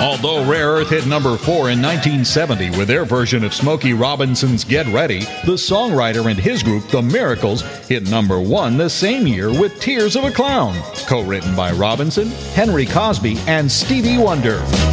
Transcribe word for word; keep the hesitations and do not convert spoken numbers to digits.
Although Rare Earth hit number four in nineteen seventy with their version of Smokey Robinson's Get Ready, the songwriter and his group, The Miracles, hit number one the same year with Tears of a Clown, co-written by Robinson, Henry Cosby, and Stevie Wonder.